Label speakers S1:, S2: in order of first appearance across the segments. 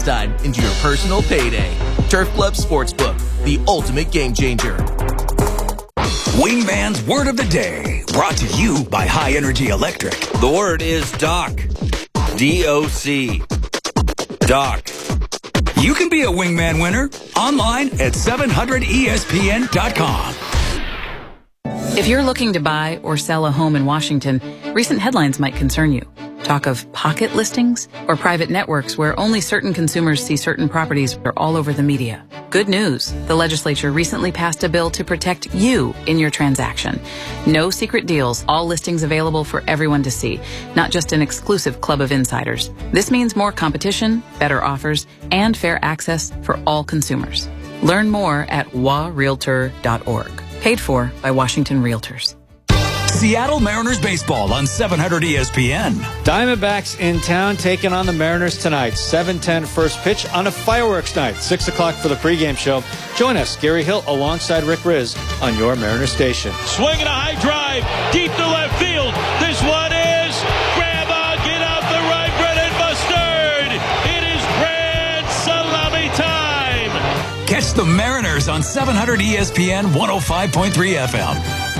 S1: time into your personal payday. Turf Club Sportsbook, the ultimate game changer.
S2: Wingman's Word of the Day, brought to you by High Energy Electric.
S3: The word is doc. D-O-C. Doc.
S2: You can be a Wingman winner online at 700ESPN.com.
S4: If you're looking to buy or sell a home in Washington, recent headlines might concern you. Talk of pocket listings or private networks where only certain consumers see certain properties are all over the media. Good news. The legislature recently passed a bill to protect you in your transaction. No secret deals, all listings available for everyone to see, not just an exclusive club of insiders. This means more competition, better offers, and fair access for all consumers. Learn more at warealtor.org. Paid for by Washington Realtors.
S2: Seattle Mariners baseball on 700 ESPN.
S5: Diamondbacks in town taking on the Mariners tonight. 7:10 first pitch on a fireworks night. 6 o'clock for the pregame show. Join us, Gary Hill, alongside Rick Riz on your Mariners station.
S6: Swinging a high drive deep to left field. This one is grandma, get out the right, Brennan Mustard. It is grand salami time.
S2: Catch the Mariners on 700 ESPN 105.3 FM.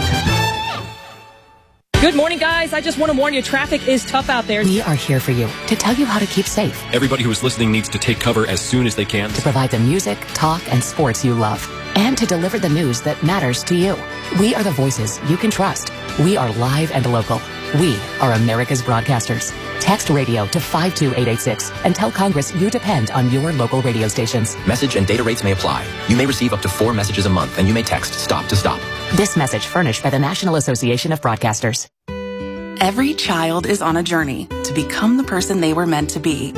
S7: Good morning, guys. I just want to warn you, traffic is tough out there.
S8: We are here for you to tell you how to keep safe.
S9: Everybody who is listening needs to take cover as soon as they can.
S8: To provide the music, talk, and sports you love. And to deliver the news that matters to you. We are the voices you can trust. We are live and local. We are America's broadcasters. Text radio to 52886 and tell Congress you depend on your local radio stations.
S10: Message and data rates may apply. You may receive up to 4 messages a month, and you may text STOP to STOP.
S8: This message furnished by the National Association of Broadcasters.
S11: Every child is on a journey to become the person they were meant to be.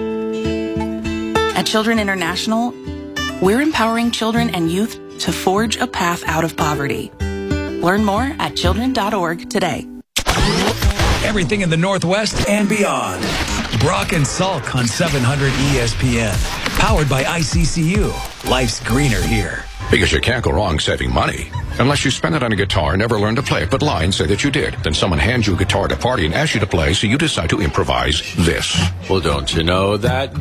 S11: At Children International, we're empowering children and youth to forge a path out of poverty. Learn more at children.org today.
S2: Everything in the Northwest and beyond. Brock and Salk on 700 ESPN. Powered by ICCU. Life's greener here.
S12: Because you can't go wrong saving money. Unless you spend it on a guitar and never learn to play it, but lie and say that you did. Then someone hands you a guitar at a party and asks you to play, so you decide to improvise this.
S9: Well, don't you know that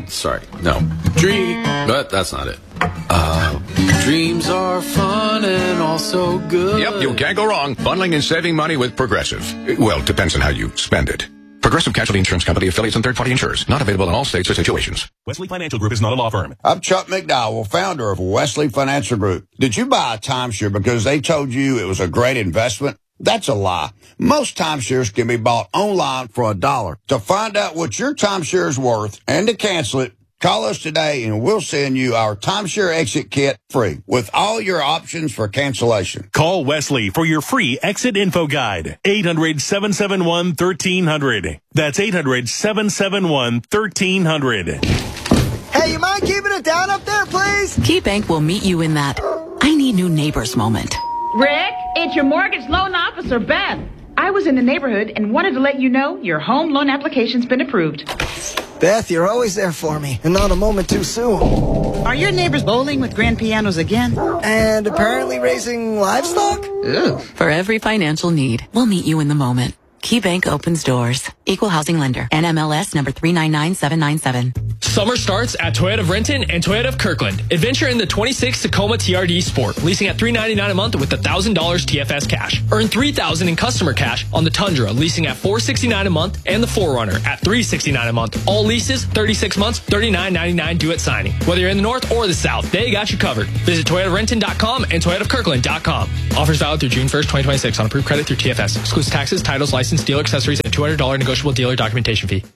S9: but that's not it. Dreams are fun and also good.
S12: Yep, you can't go wrong bundling and saving money with Progressive. Well, it depends on how you spend it. Progressive Casualty Insurance Company, affiliates, and third-party insurers. Not available in all states or situations.
S13: Wesley Financial Group is not a law firm.
S14: I'm Chuck McDowell, founder of Wesley Financial Group. Did you buy a timeshare because they told you it was a great investment? That's a lie. Most timeshares can be bought online for $1. To find out what your timeshare is worth and to cancel it, call us today and we'll send you our timeshare exit kit free with all your options for cancellation.
S13: Call Wesley for your free exit info guide. 800-771-1300. That's 800-771-1300.
S15: Hey, you mind keeping it down up there, please?
S4: KeyBank will meet you in that I need new neighbors moment.
S16: Rick, it's your mortgage loan officer, Beth. I was in the neighborhood and wanted to let you know your home loan application's been approved.
S15: Beth, you're always there for me, and not a moment too soon.
S16: Are your neighbors bowling with grand pianos again?
S15: And apparently raising livestock?
S4: Ooh. For every financial need, we'll meet you in the moment. KeyBank opens doors. Equal housing lender. NMLS number 399797.
S17: Summer starts at Toyota of Renton and Toyota of Kirkland. Adventure in the 26 Tacoma TRD Sport, leasing at $399 a month with $1,000 TFS cash. Earn $3,000 in customer cash on the Tundra, leasing at $469 a month, and the 4Runner at $369 a month. All leases, 36 months, $39.99 due at signing. Whether you're in the north or the south, they got you covered. Visit ToyotaRenton.com and ToyotaofKirkland.com. Offers valid through June 1st, 2026 on approved credit through TFS. Exclusive taxes, titles, license, dealer accessories, and $200 negotiable dealer documentation fee.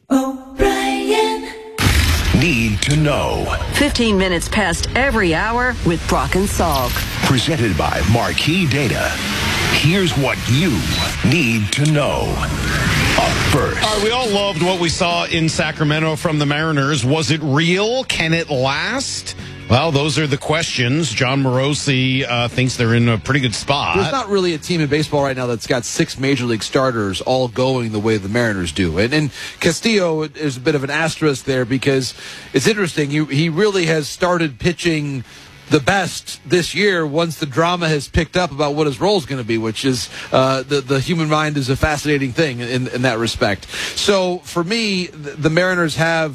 S2: Need to know.
S18: 15 minutes past every hour with Brock and Salk.
S2: Presented by Marquee Data. Here's what you need to know. Up first.
S19: All right, we all loved what we saw in Sacramento from the Mariners. Was it real? Can it last? Well, those are the questions. John Morosi thinks they're in a pretty good spot.
S20: There's not really a team in baseball right now that's got 6 major league starters all going the way the Mariners do. And Castillo is a bit of an asterisk there because it's interesting. He really has started pitching the best this year once the drama has picked up about what his role is going to be, which is the human mind is a fascinating thing in that respect. So for me, the Mariners have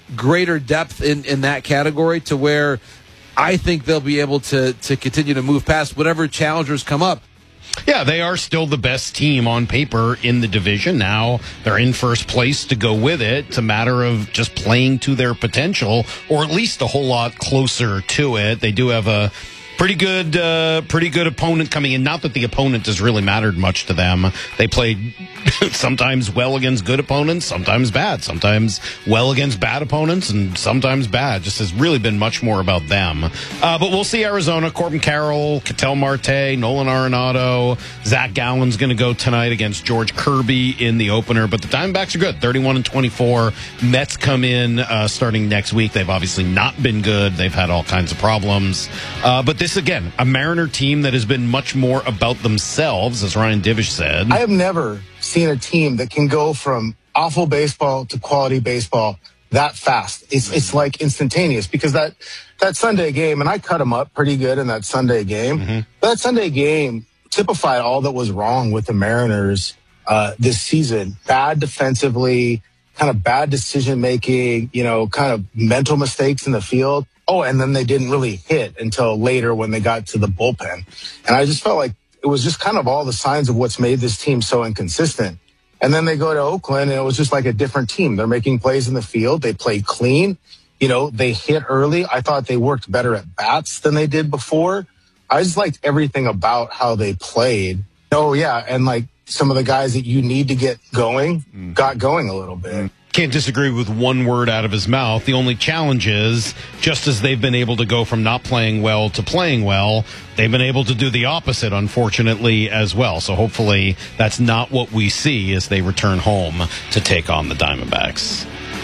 S20: greater depth in that category to where I think they'll be able to continue to move past whatever challengers come up.
S19: Yeah, they are still the best team on paper in the division. Now they're in first place to go with it. It's a matter of just playing to their potential, or at least a whole lot closer to it. They do have a pretty good opponent coming in. Not that the opponent has really mattered much to them. They played sometimes well against good opponents, sometimes bad, sometimes well against bad opponents, and sometimes bad. Just has really been much more about them. But we'll see Arizona. Corbin Carroll, Ketel Marte, Nolan Arenado, Zach Gallen's going to go tonight against George Kirby in the opener. But the Diamondbacks are good, 31-24. Mets come in starting next week. They've obviously not been good. They've had all kinds of problems. But this, again, a Mariner team that has been much more about themselves, as Ryan Divish said.
S21: I have never seen a team that can go from awful baseball to quality baseball that fast. It's like instantaneous, because that Sunday game, and I cut them up pretty good in that Sunday game. That Sunday game typified all that was wrong with the Mariners this season. Bad defensively, kind of bad decision making, kind of mental mistakes in the field. Oh, and then they didn't really hit until later when they got to the bullpen. And I just felt like it was just kind of all the signs of what's made this team so inconsistent. And then they go to Oakland, and it was just like a different team. They're making plays in the field. They played clean. They hit early. I thought they worked better at bats than they did before. I just liked everything about how they played. Oh, yeah, and like some of the guys that you need to get going got going a little bit.
S19: Can't disagree with one word out of his mouth. The only challenge is, just as they've been able to go from not playing well to playing well, they've been able to do the opposite, unfortunately, as well. So hopefully that's not what we see as they return home to take on the Diamondbacks.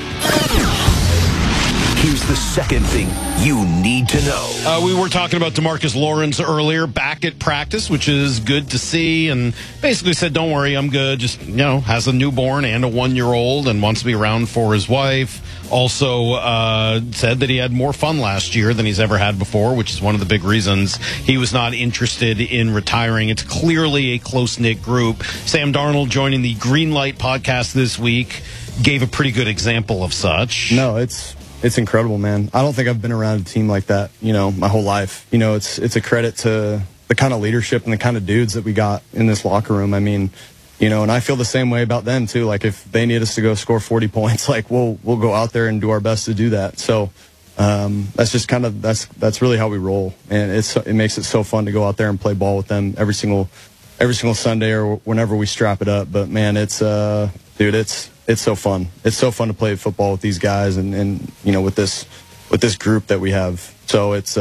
S1: Here's the second thing you need to know.
S19: We were talking about DeMarcus Lawrence earlier, back at practice, which is good to see, and basically said, don't worry, I'm good. Just, has a newborn and a 1-year-old and wants to be around for his wife. Also said that he had more fun last year than he's ever had before, which is one of the big reasons he was not interested in retiring. It's clearly a close-knit group. Sam Darnold, joining the Greenlight podcast this week, gave a pretty good example of such.
S22: No, it's incredible, man. I don't think I've been around a team like that, my whole life. It's a credit to the kind of leadership and the kind of dudes that we got in this locker room. I mean, and I feel the same way about them too. Like, if they need us to go score 40 points, like we'll go out there and do our best to do that. So that's just kind of that's really how we roll, and it makes it so fun to go out there and play ball with them every single Sunday or whenever we strap it up. But man, it's so fun. It's so fun to play football with these guys and with this group that we have. So it's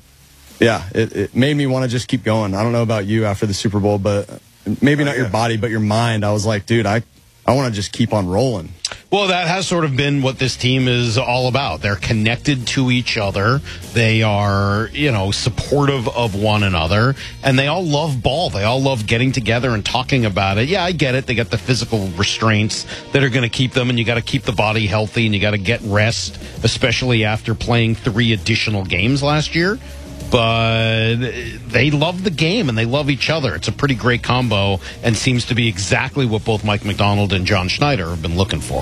S22: it made me want to just keep going. I don't know about you after the Super Bowl, but maybe not your body, but your mind. I was like, dude, I want to just keep on rolling.
S19: Well, that has sort of been what this team is all about. They're connected to each other. They are, supportive of one another. And they all love ball. They all love getting together and talking about it. Yeah, I get it. They got the physical restraints that are going to keep them, and you got to keep the body healthy, and you got to get rest, especially after playing 3 additional games last year. But they love the game and they love each other. It's a pretty great combo, and seems to be exactly what both Mike McDonald and John Schneider have been looking for.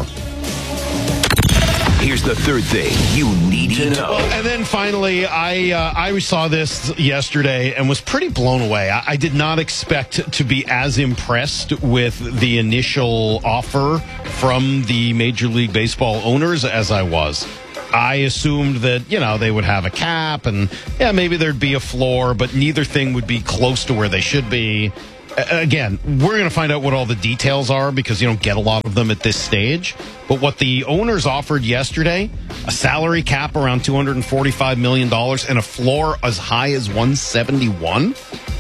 S1: Here's the third thing you need to know.
S19: Well, and then finally, I saw this yesterday and was pretty blown away. I did not expect to be as impressed with the initial offer from the Major League Baseball owners as I was. I assumed that, they would have a cap and, maybe there'd be a floor, but neither thing would be close to where they should be. Again, we're going to find out what all the details are, because you don't get a lot of them at this stage. But what the owners offered yesterday, a salary cap around $245 million and a floor as high as $171,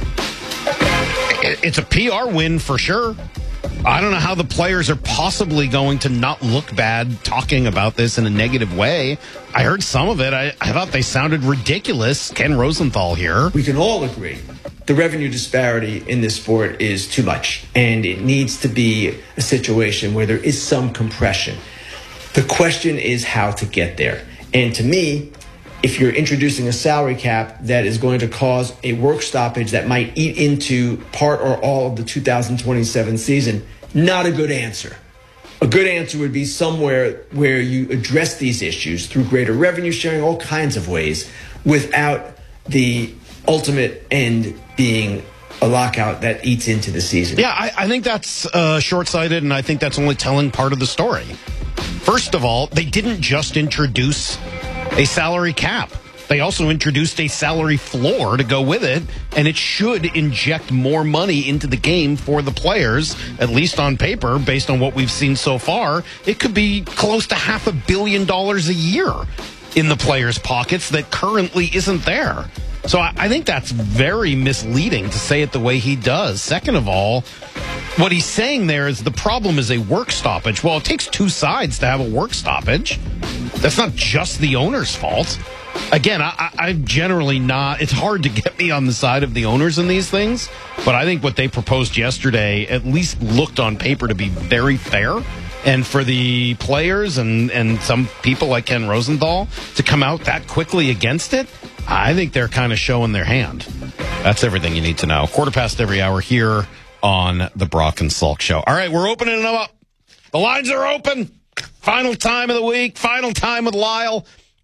S19: it's a PR win for sure. I don't know how the players are possibly going to not look bad talking about this in a negative way. I heard some of it. I thought they sounded ridiculous. Ken Rosenthal here.
S23: We can all agree the revenue disparity in this sport is too much, and it needs to be a situation where there is some compression. The question is how to get there. And to me, if you're introducing a salary cap that is going to cause a work stoppage that might eat into part or all of the 2027 season, not a good answer. a good answer would be somewhere where you address these issues through greater revenue sharing, all kinds of ways, without the ultimate end being a lockout that eats into the season.
S19: Yeah, I think that's short-sighted, and I think that's only telling part of the story. First of all, they didn't just introduce a salary cap. They also introduced a salary floor to go with it, and it should inject more money into the game for the players, at least on paper, based on what we've seen so far. It could be close to $500 million a year in the players' pockets that currently isn't there. So I think that's very misleading to say it the way he does. Second of all, what he's saying there is the problem is a work stoppage. Well, it takes two sides to have a work stoppage. That's not just the owner's fault. Again, I'm generally not, it's hard to get me on the side of the owners in these things, but I think what they proposed yesterday at least looked on paper to be very fair. And for the players and some people like Ken Rosenthal to come out that quickly against it, I think they're kind of showing their hand. That's everything you need to know. 15:15 every hour here on the Brock and Salk Show. All right, we're opening them up. The lines are open. Final time of the week. Final time with Lyle.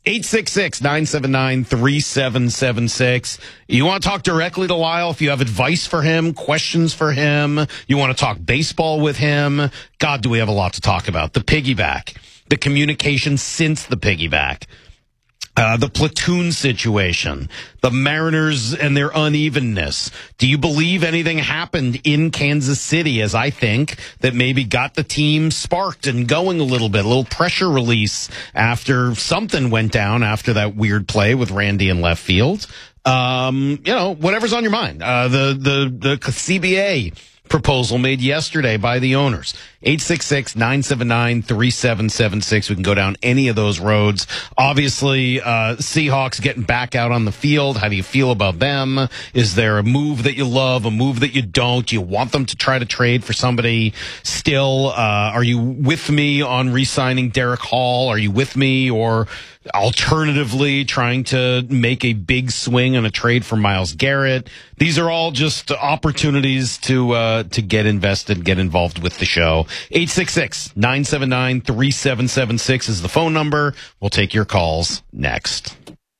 S19: 866-979-3776. You want to talk directly to Lyle if you have advice for him, questions for him, you want to talk baseball with him. God, do we have a lot to talk about. The piggyback, the communication since the piggyback, the platoon situation, the Mariners and their unevenness. Do you believe anything happened in Kansas City, as I think, that maybe got the team sparked and going a little bit, a little pressure release after something went down after that weird play with Randy in left field? Whatever's on your mind. The CBA proposal made yesterday by the owners. 866-979-3776. We can go down any of those roads. Obviously, Seahawks getting back out on the field. How do you feel about them? Is there a move that you love, a move that you don't? Do you want them to try to trade for somebody still? Are you with me on re-signing Derek Hall? Are you with me or alternatively trying to make a big swing on a trade for Myles Garrett? These are all just opportunities to get invested, get involved with the show. 866-979-3776 is the phone number. We'll take your calls next.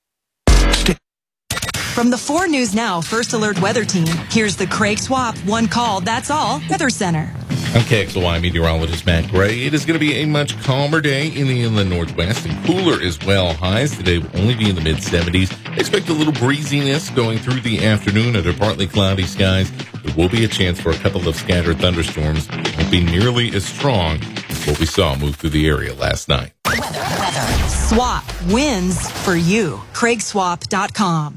S3: From the 4 News Now First Alert Weather Team, here's the Craig Swap One Call, That's All Weather Center.
S5: I'm KXLY meteorologist Matt Gray. It is going to be a much calmer day in the inland northwest and cooler as well. Highs today will only be in the mid-70s. Expect a little breeziness going through the afternoon under partly cloudy skies. There will be a chance for a couple of scattered thunderstorms. It won't be nearly as strong as what we saw move through the area last night.
S3: Weather. Swap wins for you. CraigSwap.com.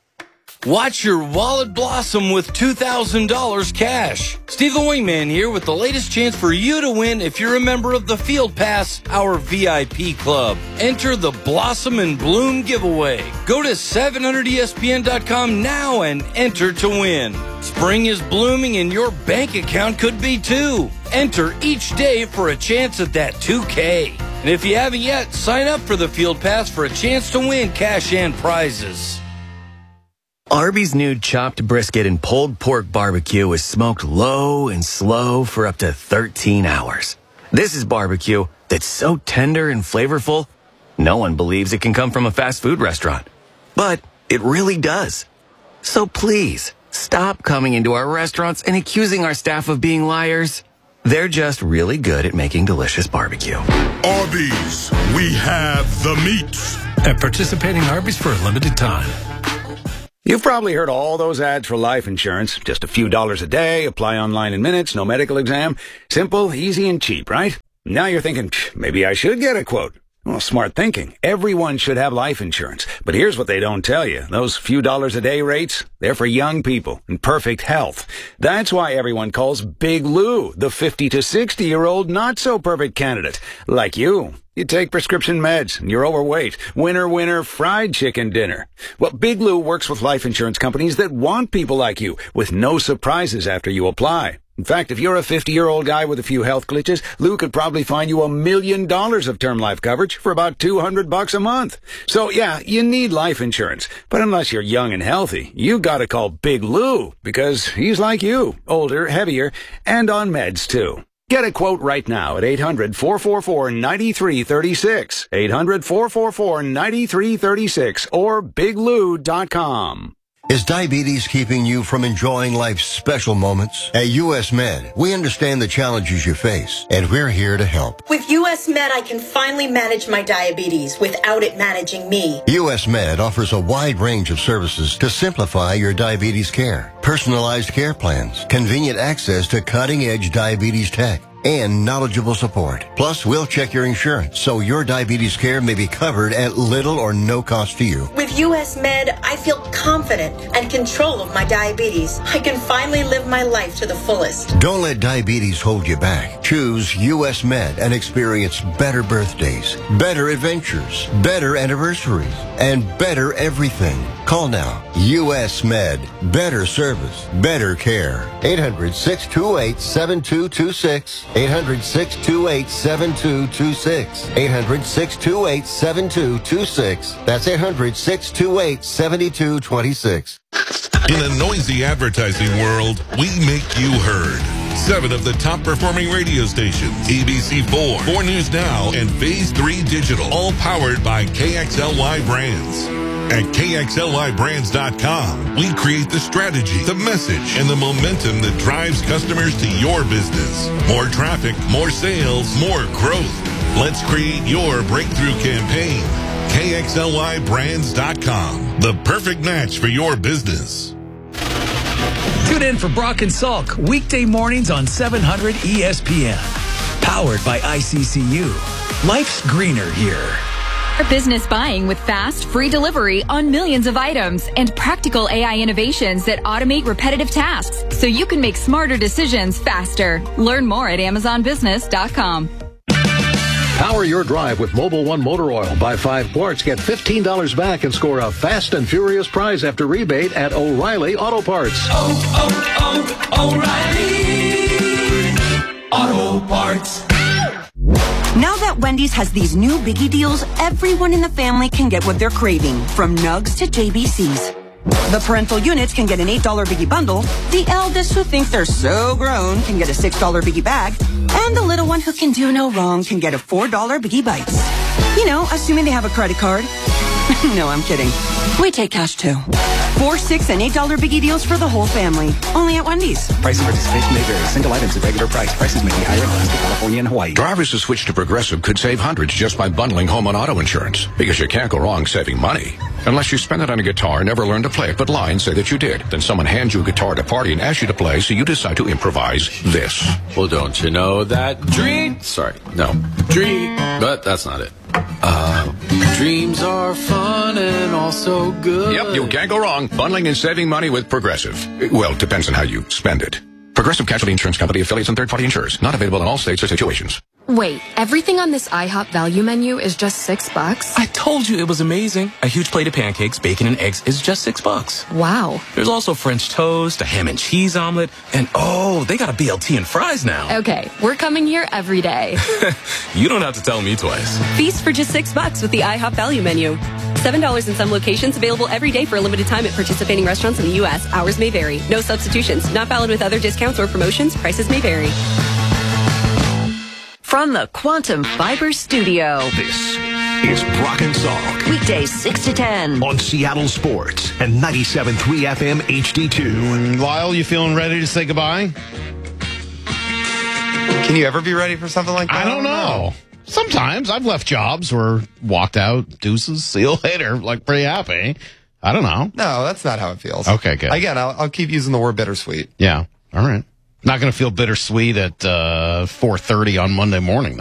S6: Watch your wallet blossom with $2,000 cash. Steve the Wingman here with the latest chance for you to win if you're a member of the Field Pass, our VIP club. Enter the Blossom and Bloom giveaway. Go to 700ESPN.com now and enter to win. Spring is blooming and your bank account could be too. Enter each day for a chance at that $2K. And if you haven't yet, sign up for the Field Pass for a chance to win cash and prizes.
S24: Arby's new chopped brisket and pulled pork barbecue is smoked low and slow for up to 13 hours. This is barbecue that's so tender and flavorful, no one believes it can come from a fast food restaurant. But it really does. So please, stop coming into our restaurants and accusing our staff of being liars. They're just really good at making delicious barbecue.
S25: Arby's, we have the meats.
S2: At participating Arby's for a limited time.
S26: You've probably heard all those ads for life insurance. Just a few dollars a day, apply online in minutes, no medical exam. Simple, easy, and cheap, right? Now you're thinking, maybe I should get a quote. Well, smart thinking. Everyone should have life insurance. But here's what they don't tell you. Those few dollars a day rates, they're for young people in perfect health. That's why everyone calls Big Lou the 50 to 60-year-old not-so-perfect candidate. Like you. You take prescription meds, and you're overweight. Winner, winner, fried chicken dinner. Well, Big Lou works with life insurance companies that want people like you, with no surprises after you apply. In fact, if you're a 50-year-old guy with a few health glitches, Lou could probably find you $1 million of term life coverage for about $200 a month. So yeah, you need life insurance. But unless you're young and healthy, you gotta call Big Lou, because he's like you, older, heavier, and on meds too. Get a quote right now at 800-444-9336, 800-444-9336, or biglou.com.
S7: Is diabetes keeping you from enjoying life's special moments? At U.S. Med, we understand the challenges you face, and we're here to help.
S8: With U.S. Med, I can finally manage my diabetes without it managing me.
S7: U.S. Med offers a wide range of services to simplify your diabetes care. Personalized care plans, convenient access to cutting-edge diabetes tech, and knowledgeable support. Plus, we'll check your insurance so your diabetes care may be covered at little or no cost to you.
S8: With U.S. Med, I feel confident and control of my diabetes. I can finally live my life to the fullest.
S7: Don't let diabetes hold you back. Choose U.S. Med and experience better birthdays, better adventures, better anniversaries, and better everything. Call now. U.S. Med. Better service, better care. 800-628-7226. 800-628-7226. 800-628-7226. That's 800-628-7226.
S25: In a noisy advertising world, we make you heard. 7 of the top performing radio stations, ABC4, 4 News Now, and Phase 3 Digital, all powered by KXLY Brands. At KXLYBrands.com, we create the strategy, the message, and the momentum that drives customers to your business. More traffic, more sales, more growth. Let's create your breakthrough campaign. KXLYBrands.com, the perfect match for your business.
S2: Tune in for Brock and Salk weekday mornings on 700 ESPN. Powered by ICCU. Life's greener here.
S9: Business buying with fast, free delivery on millions of items and practical AI innovations that automate repetitive tasks so you can make smarter decisions faster. Learn more at AmazonBusiness.com.
S10: Power your drive with Mobil 1 Motor Oil. Buy 5 quarts, get $15 back, and score a fast and furious prize after rebate at O'Reilly Auto Parts.
S11: O'Reilly Auto Parts.
S12: Now that Wendy's has these new biggie deals, everyone in the family can get what they're craving, from Nugs to JBC's. The parental units can get an $8 biggie bundle, the eldest who thinks they're so grown can get a $6 biggie bag, and the little one who can do no wrong can get a $4 biggie bites. You know, assuming they have a credit card. No, I'm kidding. We take cash too. 4, 6, and $8 biggie deals for the whole family. Only at Wendy's.
S27: Price and participation may vary. Single items at regular price. Prices may be higher in Alaska, California, and Hawaii.
S28: Drivers who switch to Progressive could save hundreds just by bundling home and auto insurance. Because you can't go wrong saving money. Unless you spend it on a guitar, never learn to play it, but lie and say that you did. Then someone hands you a guitar at a party and asks you to play, so you decide to improvise this.
S29: Well, don't you know that dream... But that's not it. Dreams are fun and also good.
S28: Yep, you can't go wrong. Bundling and saving money with Progressive. Well, it depends on how you spend it. Progressive Casualty Insurance Company, affiliates, and third-party insurers. Not available in all states or situations.
S30: Wait, everything on this IHOP value menu is just $6?
S29: I told you it was amazing. A huge plate of pancakes, bacon, and eggs is just $6.
S30: Wow.
S29: There's also French toast, a ham and cheese omelet, and they got a BLT and fries now.
S30: Okay, we're coming here every day.
S29: You don't have to tell me twice.
S31: Feast for just $6 with the IHOP value menu. $7 in some locations, available every day for a limited time at participating restaurants in the U.S. Hours may vary. No substitutions. Not valid with other discounts or promotions. Prices may vary.
S18: From the Quantum Fiber Studio,
S13: this is Brock and Salk.
S18: Weekdays 6 to 10
S13: on Seattle Sports and 97.3 FM HD2.
S19: Lyle, you feeling ready to say goodbye?
S32: Can you ever be ready for something like that?
S19: I don't know. Sometimes I've left jobs or walked out, deuces, see you later, like pretty happy. I don't know.
S32: No, that's not how it feels.
S19: Okay, good.
S32: Again, I'll keep using the word bittersweet.
S19: Yeah, all right. Not going to feel bittersweet at 4:30 on Monday morning.